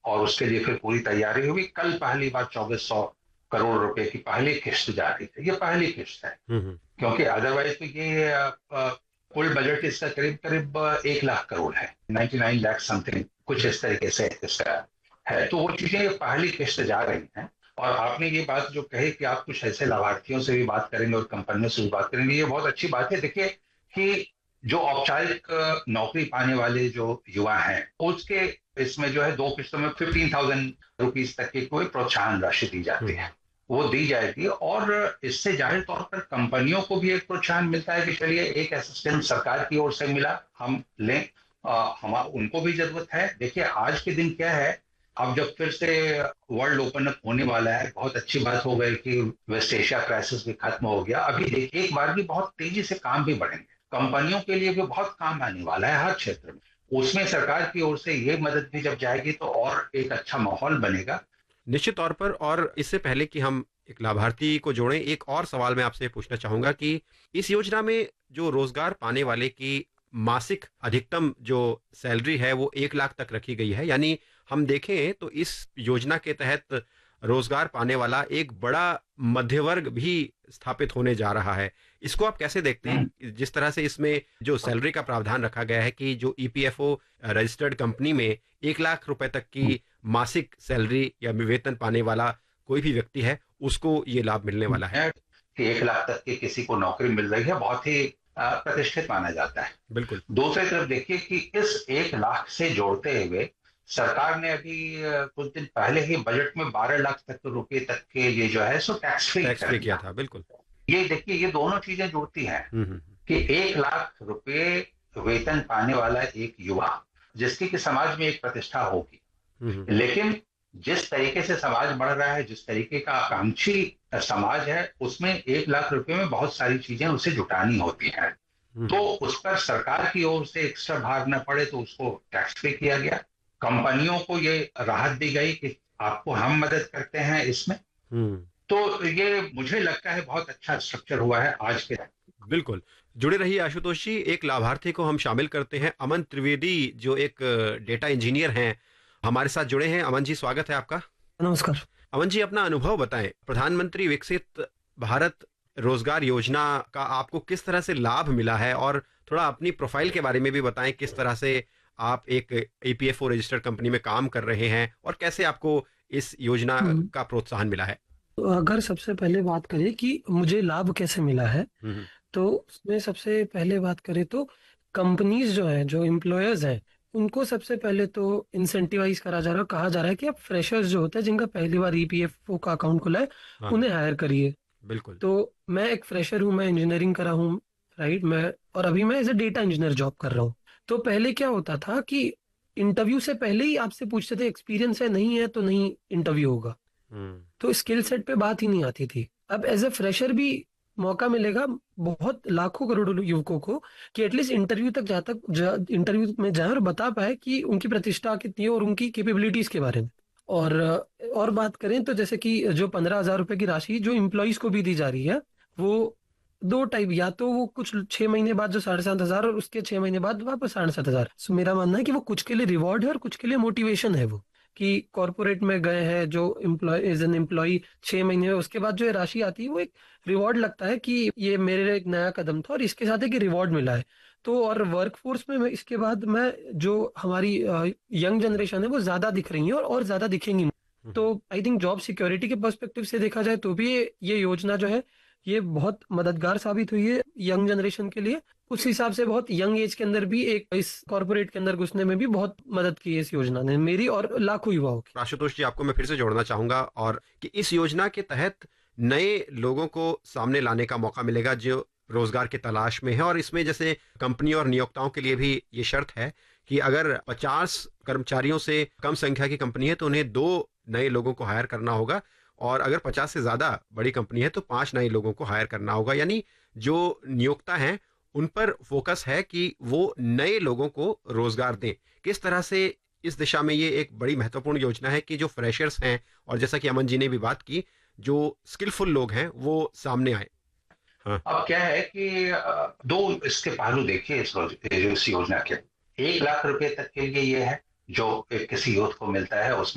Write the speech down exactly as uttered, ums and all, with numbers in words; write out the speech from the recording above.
और उसके लिए फिर पूरी तैयारी हुई। कल पहली बार चौबीस सौ करोड़ रुपए की पहली किस्त जारी है। ये पहली किस्त है, क्योंकि अदरवाइज तो ये आ, आ, कुल बजट इसका करीब करीब एक लाख करोड़ है, नाइन्टी नाइन लाख समथिंग कुछ इस तरीके से इसका है। तो वो चीजें पहली किस्त जा रही हैं। और आपने ये बात जो कही कि आप कुछ ऐसे लाभार्थियों से भी बात करेंगे और कंपनियों से भी बात करेंगे, ये बहुत अच्छी बात है। देखिए कि जो औपचारिक नौकरी पाने वाले जो युवा हैं, उसके इसमें जो है दो किस्तों में फिफ्टीन थाउजेंड रुपीज तक की कोई प्रोत्साहन राशि दी जाती है, वो दी जाएगी। और इससे जाहिर तौर पर कंपनियों को भी एक प्रोत्साहन मिलता है कि चलिए एक असिस्टेंस सरकार की ओर से मिला, हम लें, हम उनको भी जरूरत है। देखिए आज के दिन क्या है, अब जब फिर से वर्ल्ड ओपन अप होने वाला है, बहुत अच्छी बात हो गई कि वेस्ट एशिया क्राइसिस भी खत्म हो गया। अभी देखिए एक बार भी बहुत तेजी से काम भी बढ़ेंगे, कंपनियों के लिए भी बहुत काम आने वाला है हर क्षेत्र में। उसमें सरकार की ओर से ये मदद भी जब जाएगी तो और एक अच्छा माहौल बनेगा निश्चित तौर पर। और इससे पहले कि हम एक लाभार्थी को जोड़ें, एक और सवाल मैं आपसे पूछना चाहूंगा कि इस योजना में जो रोजगार पाने वाले की मासिक अधिकतम जो सैलरी है वो एक लाख तक रखी गई है। यानी हम देखें तो इस योजना के तहत रोजगार पाने वाला एक बड़ा मध्य वर्ग भी स्थापित होने जा रहा है। इसको आप कैसे देखते हैं, जिस तरह से इसमें जो सैलरी का प्रावधान रखा गया है कि जो ईपीएफओ रजिस्टर्ड कंपनी में एक लाख रुपए तक की मासिक सैलरी या वेतन पाने वाला कोई भी व्यक्ति है उसको ये लाभ मिलने वाला है कि एक लाख तक की किसी को नौकरी मिल रही है, बहुत ही प्रतिष्ठित माना जाता है। बिल्कुल। दूसरी तरफ देखिए कि इस एक लाख से जोड़ते हुए सरकार ने अभी कुछ दिन पहले ही बजट में बारह लाख तक रुपए तक के ये जो है so tax free tax free किया था। बिल्कुल। ये देखिए ये दोनों चीजें जुड़ती हैं कि एक लाख रुपए वेतन पाने वाला एक युवा, जिसकी कि समाज में एक प्रतिष्ठा होगी, लेकिन जिस तरीके से समाज बढ़ रहा है, जिस तरीके का आकांक्षी समाज है, उसमें एक लाख रुपए में बहुत सारी चीजें उसे जुटानी होती हैं। तो उस पर सरकार की ओर से एक्स्ट्रा भार न पड़े तो उसको टैक्स फ्री किया गया। कंपनियों को ये राहत दी गई कि आपको हम मदद करते हैं इसमें। तो ये मुझे लगता है बहुत अच्छा स्ट्रक्चर हुआ है आज के। बिल्कुल। जुड़े रहिए आशुतोष जी। एक लाभार्थी को हम शामिल करते हैं, अमन त्रिवेदी, जो एक डेटा इंजीनियर हैं, हमारे साथ जुड़े हैं। अमन जी, स्वागत है आपका। नमस्कार। अमन जी, अपना अनुभव बताएं। प्रधानमंत्री विकसित भारत रोजगार योजना का आपको किस तरह से लाभ मिला है, और थोड़ा अपनी प्रोफाइल के बारे में भी बताएं, किस तरह से आप एक ईपीएफओ रजिस्टर्ड कंपनी में काम कर रहे हैं और कैसे आपको इस योजना का प्रोत्साहन मिला है। तो अगर सबसे पहले बात करें कि मुझे लाभ कैसे मिला है, तो उसमें सबसे पहले बात करें तो कंपनीज जो है, जो एम्प्लॉयर्स हैं, उनको सबसे पहले तो इंसेंटिवाइज करा जा रहा है, कहा जा रहा है कि आप फ्रेशर्स जो होते हैं जिनका पहली बार ईपीएफओ का अकाउंट खुला है, हाँ, उन्हें हायर करिए। बिल्कुल। तो मैं एक फ्रेशर हूँ, मैं इंजीनियरिंग करा हूँ, राइट, मैं और अभी मैं as a data engineer job कर रहा हूँ। तो पहले क्या होता था कि इंटरव्यू से पहले ही आपसे पूछते थे एक्सपीरियंस है, नहीं है तो नहीं इंटरव्यू होगा, तो स्किल सेट पे बात ही नहीं आती थी। अब एज ए फ्रेशर भी मौका मिलेगा बहुत लाखों करोड़ों युवकों को कि एटलीस्ट इंटरव्यू तक जा तक जा, इंटरव्यू में जाए और बता पाए कि उनकी प्रतिष्ठा कितनी है और उनकी कैपेबिलिटीज के बारे में। और और बात करें तो जैसे कि जो पंद्रह हजार रुपए की राशि जो इम्प्लॉइज को भी दी जा रही है, वो दो टाइप, या तो वो कुछ छह महीने बाद जो साढ़े सात हजार और उसके छह महीने बाद वापस साढ़े सात हजार। सो मेरा मानना है कि वो कुछ के लिए रिवॉर्ड है और कुछ के लिए मोटिवेशन है। वो कि कॉर्पोरेट में गए हैं जो एम्प्लॉय एज एन एम्प्लॉय छह महीने में, उसके बाद जो ये राशि आती है वो एक रिवॉर्ड लगता है कि ये मेरे लिए एक नया कदम था और इसके साथ एक रिवॉर्ड मिला है। तो और वर्कफोर्स में मैं इसके बाद मैं जो हमारी यंग जनरेशन है वो ज्यादा दिख रही है और, और ज्यादा दिखेंगी। तो आई थिंक जॉब सिक्योरिटी के पर्सपेक्टिव से देखा जाए तो भी ये, ये योजना जो है ये बहुत मददगार साबित हुई है यंग जनरेशन के लिए। उस हिसाब से बहुत यंग एज के अंदर भी एक इस कॉर्पोरेट के अंदर घुसने में भी बहुत मदद की है इस योजना ने, मेरी और लाखों युवाओं की। आशुतोष जी, आपको मैं फिर से जोड़ना चाहूंगा और कि इस योजना के तहत नए लोगों को सामने लाने का मौका मिलेगा जो रोजगार की तलाश में है। और इसमें जैसे कंपनी और नियोक्ताओं के लिए भी ये शर्त है कि अगर पचास कर्मचारियों से कम संख्या की कंपनी है तो उन्हें दो नए लोगों को हायर करना होगा, और अगर पचास से ज्यादा बड़ी कंपनी है तो पांच नए लोगों को हायर करना होगा। यानी जो नियोक्ता हैं उन पर फोकस है कि वो नए लोगों को रोजगार दें। किस तरह से इस दिशा में ये एक बड़ी महत्वपूर्ण योजना है कि जो फ्रेशर्स हैं, और जैसा कि अमन जी ने भी बात की, जो स्किलफुल लोग हैं वो सामने आए। हाँ। अब क्या है कि दो इसके पहलू देखिए इस, इस योजना के। एक लाख रुपए तक के लिए ये है जो किसी यूथ को मिलता है, उसमें